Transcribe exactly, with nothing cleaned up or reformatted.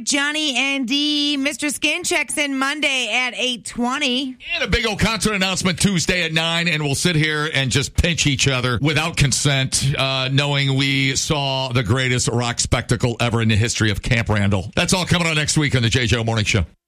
Johnny and D, Mister Skin checks in Monday at eight twenty. And a big old concert announcement Tuesday at nine, and we'll sit here and just pinch each other without consent, uh, knowing we saw the greatest rock spectacle ever in the history of Camp Randall. That's all coming on next week on the J J O Morning Show.